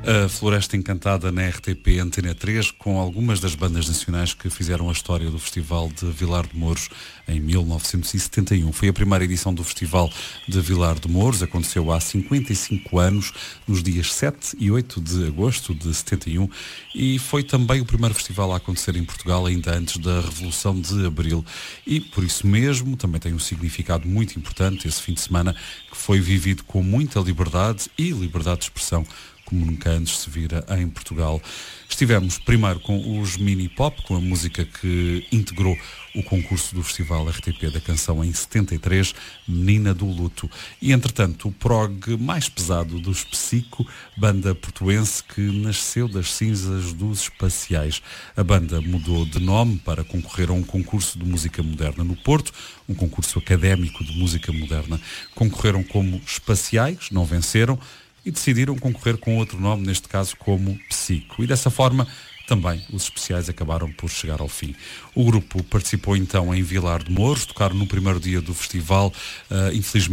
A Floresta Encantada na RTP Antena 3, com algumas das bandas nacionais que fizeram a história do Festival de Vilar de Mouros em 1971. Foi a primeira edição do Festival de Vilar de Mouros, aconteceu há 55 anos, nos dias 7 e 8 de agosto de 71, e foi também o primeiro festival a acontecer em Portugal ainda antes da Revolução de Abril. E, por isso mesmo, também tem um significado muito importante esse fim de semana, que foi vivido com muita liberdade e liberdade de expressão, como nunca antes se vira em Portugal. Estivemos primeiro com os Mini Pop, com a música que integrou o concurso do Festival RTP da Canção em 73, Menina do Luto. E, entretanto, o prog mais pesado dos Psico, banda portuense que nasceu das cinzas dos Espaciais. A banda mudou de nome para concorrer a um concurso de música moderna no Porto, um concurso académico de música moderna. Concorreram como Espaciais, não venceram, e decidiram concorrer com outro nome, neste caso como Psico. E dessa forma, também os Especiais acabaram por chegar ao fim. O grupo participou então em Vilar de Mouros, tocaram no primeiro dia do festival, infelizmente